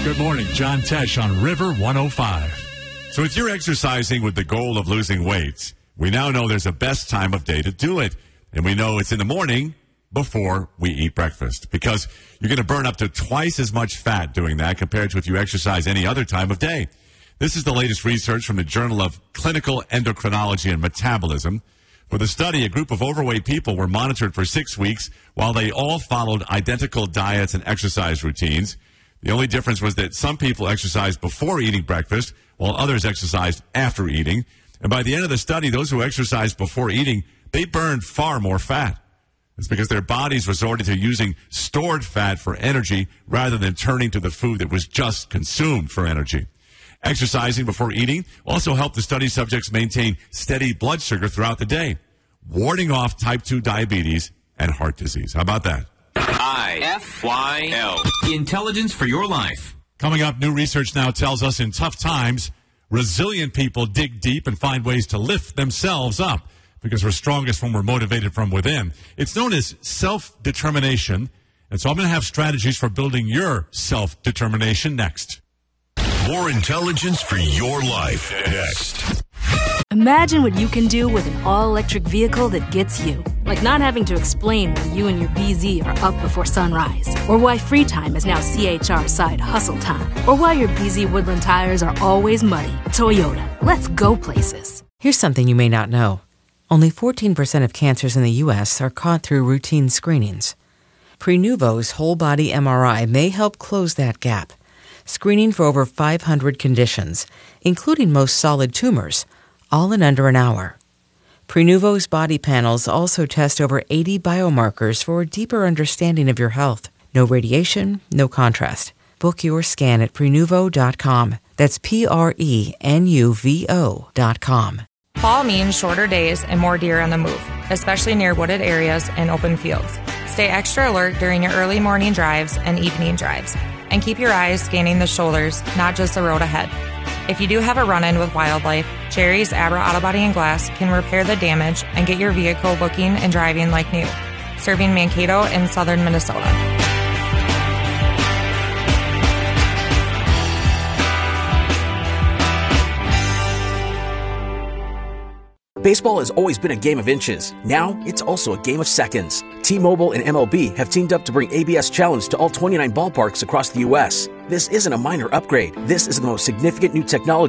Good morning, John Tesh on River 105. So if you're exercising with the goal of losing weight, we now know there's a best time of day to do it. And we know it's in the morning before we eat breakfast, because you're going to burn up to twice as much fat doing that compared to if you exercise any other time of day. This is the latest research from the Journal of Clinical Endocrinology and Metabolism. For the study, a group of overweight people were monitored for 6 weeks while they all followed identical diets and exercise routines. The only difference was that some people exercised before eating breakfast, while others exercised after eating. And by the end of the study, those who exercised before eating, they burned far more fat. It's because their bodies resorted to using stored fat for energy rather than turning to the food that was just consumed for energy. Exercising before eating also helped the study subjects maintain steady blood sugar throughout the day, warding off type 2 diabetes and heart disease. How about that? IFYL. Intelligence for your life. Coming up, new research now tells us in tough times, resilient people dig deep and find ways to lift themselves up because we're strongest when we're motivated from within. It's known as self-determination, and so I'm going to have strategies for building your self-determination next. More intelligence for your life next. Imagine what you can do with an all-electric vehicle that gets you. Like not having to explain why you and your BZ are up before sunrise. Or why free time is now CHR side hustle time. Or why your BZ Woodland tires are always muddy. Toyota, let's go places. Here's something you may not know. Only 14% of cancers in the U.S. are caught through routine screenings. Prenuvo's whole-body MRI may help close that gap, screening for over 500 conditions, including most solid tumors, all in under an hour. Prenuvo's body panels also test over 80 biomarkers for a deeper understanding of your health. No radiation, no contrast. Book your scan at Prenuvo.com. That's Prenuvo.com. Fall means shorter days and more deer on the move, especially near wooded areas and open fields. Stay extra alert during your early morning drives and evening drives, and keep your eyes scanning the shoulders, not just the road ahead. If you do have a run-in with wildlife, Jerry's Abra Auto Body and Glass can repair the damage and get your vehicle looking and driving like new. Serving Mankato in southern Minnesota. Baseball has always been a game of inches. Now, it's also a game of seconds. T-Mobile and MLB have teamed up to bring ABS Challenge to all 29 ballparks across the U.S. This isn't a minor upgrade. This is the most significant new technology